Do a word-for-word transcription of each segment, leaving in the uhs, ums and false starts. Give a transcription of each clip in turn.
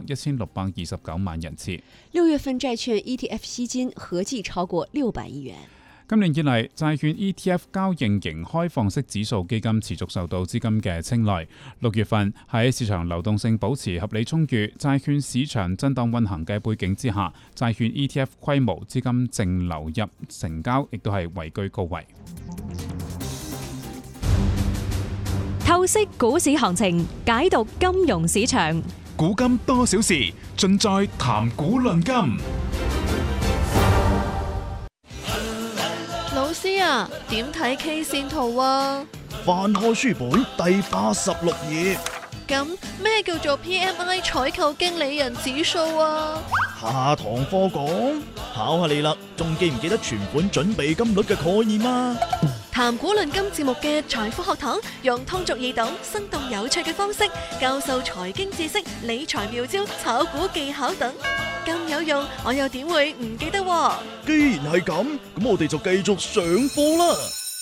一千六百二十九萬人次。 六月份債券 E T F 吸金合計超過六百億元。 今年以嚟，債券 E T F 交易型開放式指數基金持續受到資金嘅青睞。六月份喺市場流動性保持合理充裕、債券市場震盪運行嘅背景之下，債券 E T F 規模資金淨流入成交亦都係位居高位。 透析股市行情，解讀金融市場， 古今多少事，盡在談股論金。 老師啊，點睇 K 線圖啊？ 翻開書本第八十六頁。 咁咩叫做 P M I 採購經理人指數啊？ 下堂課講，考下你啦，仲記唔記得存款準備金率嘅概念啊？ 談股論金節目嘅財富學堂，用通俗易懂、生動有趣嘅方式教授財經知識、理財妙招、炒股技巧等，咁有用，我又點會唔記得？ 既然係咁，咁我哋就繼續上課啦。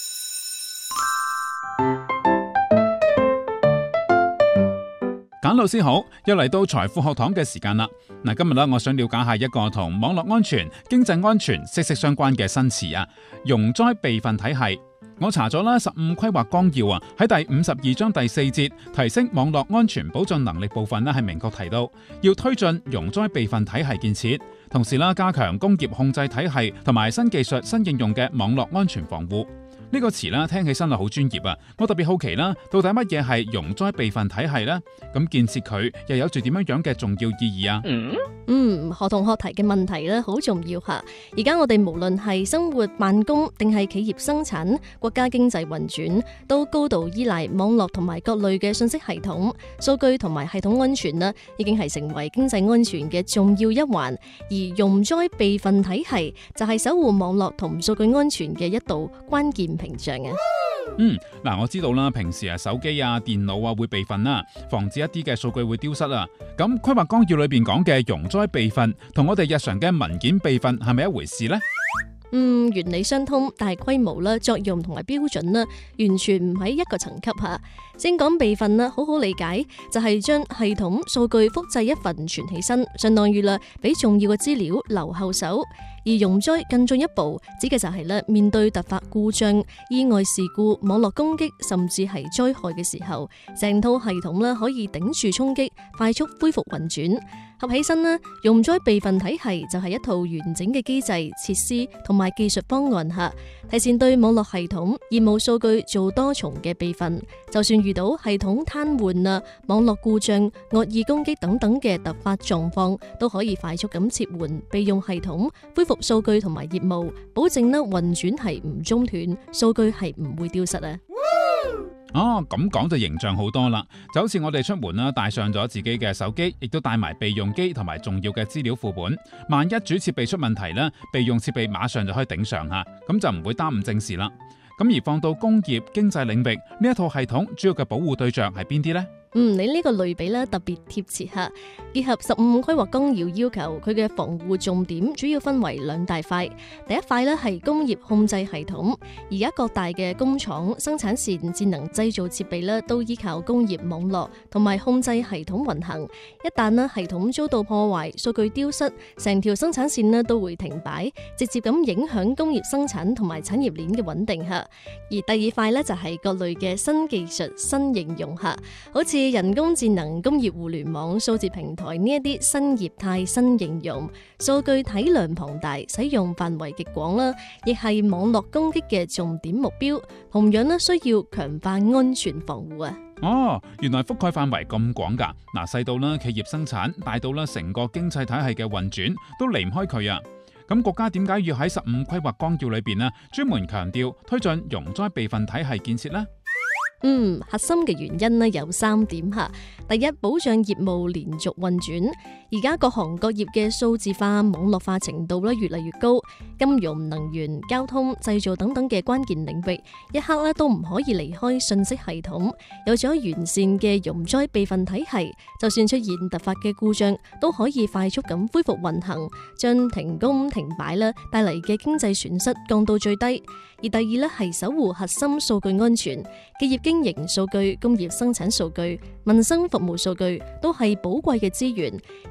簡老師好，又嚟到財富學堂嘅時間啦。嗱，今日咧，我想了解下一個同網絡安全、經濟安全息息相關嘅新詞啊，容災備份體系。我查咗啦，十五規劃綱要啊，喺第五十二章第四節提升網絡安全保障能力部分咧，係明確提到要推進容災備份體系建設，同時啦加強工業控制體系同埋新技術新應用嘅網絡安全防護。呢個詞啦，聽起身係好專業啊！我特別好奇啦，到底乜嘢係容災備份體系呢？咁建設佢又有住點樣樣嘅重要意義啊？ 嗯，學同學提嘅問題咧好重要吓。而家我哋無論係生活辦公定係企業生產，國家經濟運轉，都高度依賴網絡同埋各類嘅信息系統、數據同埋系統安全啦，已經係成為經濟安全嘅重要一環。而容災備份體系就係守護網絡同數據安全嘅一道關鍵屏障啊！ 嗯，嗱，我知道啦，平時啊手機啊、電腦啊會備份啦，防止一啲嘅數據會丟失啊。咁規劃綱要裏邊講嘅容災備份，同我哋日常嘅文件備份係咪一回事呢？ 嗯，原理相通，但係規模啦、作用同埋標準啦，完全唔喺一個層級下。先講備份啦，好好理解就係將系統數據複製一份存起身，相當於啦俾重要嘅資料留後手。而容災更進一步，指嘅就係咧面對突發故障、意外事故、網絡攻擊，甚至係災害嘅時候，成套系統咧可以頂住衝擊，快速恢復運轉。合起身咧，容災備份體系就係一套完整嘅機制、設施同埋技術方案下，提前對網絡系統、業務數據做多重嘅備份。就算遇到系統癱瘓啊、網絡故障、惡意攻擊等等嘅突發狀況，都可以快速咁切換備用系統，恢復數據同埋業務，保證咧運轉係唔中斷，數據係唔會丟失啊！ 哦，咁講就形象好多啦，就好似我哋出門啦，帶上咗自己嘅手機，亦都帶埋備用機同埋重要嘅資料副本。萬一主設備出問題咧，備用設備馬上就可以頂上吓，咁就唔會耽誤正事啦。咁而放到工業經濟領域，呢一套系統主要嘅保護對象係邊啲呢？ 嗯，你呢個類比咧特別貼切吓，結合十五規劃綱要要求，佢嘅防護重點主要分為兩大塊。第一塊咧係工業控制系統，而家各大嘅工廠、生產線、智能製造設備咧都依靠工業網絡同埋控制系統運行。一旦咧系統遭到破壞、數據丟失，成條生產線咧都會停擺，直接咁影響工業生產同埋產業鏈嘅穩定吓。而第二塊咧就係各類嘅新技術、新應用吓，好似人工智能、工業互聯網、數字平台呢一啲新業態、新應用，數據體量龐大，使用範圍極廣啦，亦係網絡攻擊嘅重點目標。同樣咧，需要強化安全防護啊！ 哦，原來覆蓋範圍咁廣噶，嗱，細到啦企業生產，大到啦成個經濟體系嘅運轉，都離唔開佢啊！咁國家點解要喺十五規劃綱要裏邊呢，專門強調推進容災備份體系建設呢？ 嗯，核心嘅原因呢有三點吓。第一，保障業務連續運轉。而家各行各業嘅數字化、網絡化程度咧越嚟越高，金融、能源、交通、製造等等嘅關鍵領域，一刻咧都唔可以離開信息系統。有咗完善嘅容災備份體系，就算出現突發嘅故障，都可以快速咁恢復運行，將停工停擺啦帶嚟嘅經濟損失降到最低。而第二咧係守護核心數據安全，企業經營數據、工業生產數據、民生服務數據都係寶貴嘅資源。